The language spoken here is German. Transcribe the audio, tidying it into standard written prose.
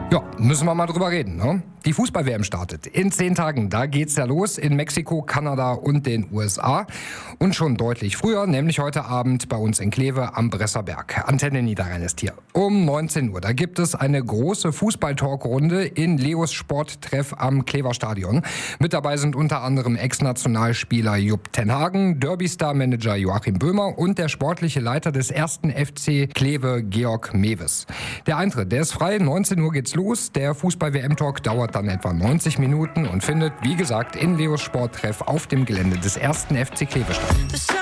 Ja, müssen wir mal drüber reden, ne? Die Fußball-WM startet. In 10 Tagen, da geht's ja los in Mexiko, Kanada und den USA. Und schon deutlich früher, nämlich heute Abend bei uns in Kleve am Bresserberg. Antenne Niederrhein ist hier. Um 19 Uhr, da gibt es eine große Fußball-Talkrunde in Leos Sporttreff am Klever Stadion. Mit dabei sind unter anderem Ex-Nationalspieler Jupp ten Hagen, Derby-Star-Manager Joachim Böhmer und der sportliche Leiter des 1. FC Kleve, Georg Mewes. Der Eintritt, der ist frei, 19 Uhr geht's los. Der Fußball-WM-Talk dauert dann etwa 90 Minuten und findet, wie gesagt, in Leos Sporttreff auf dem Gelände des 1. FC Kleve statt.